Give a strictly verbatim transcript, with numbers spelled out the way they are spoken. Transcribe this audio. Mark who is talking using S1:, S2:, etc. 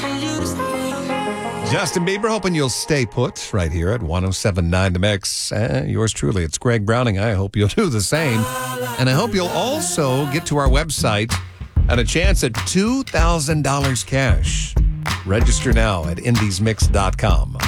S1: Justin Bieber, hoping you'll stay put right here at one oh seven point nine The Mix. Uh, yours truly, it's Greg Browning. I hope you'll do the same. And I hope you'll also get to our website and a chance at two thousand dollars cash. Register now at indies mix dot com.